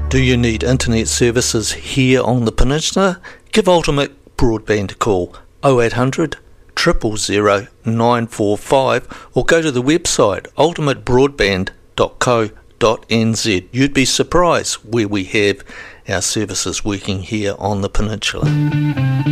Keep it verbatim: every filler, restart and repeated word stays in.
Do you need internet services here on the peninsula? Give Ultimate Broadband a call oh eight hundred, zero zero zero, nine four five or go to the website ultimate broadband dot co dot n z. You'd be surprised where we have our services working here on the peninsula.